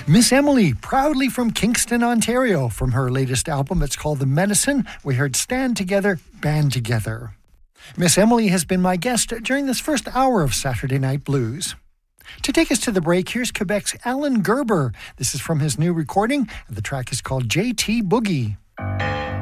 Miss Emily, proudly from Kingston, Ontario. From her latest album, it's called The Medicine, we heard Stand Together, Band Together. Miss Emily has been my guest during this first hour of Saturday Night Blues. To take us to the break, here's Quebec's Alan Gerber. This is from his new recording, and the track is called JT Boogie.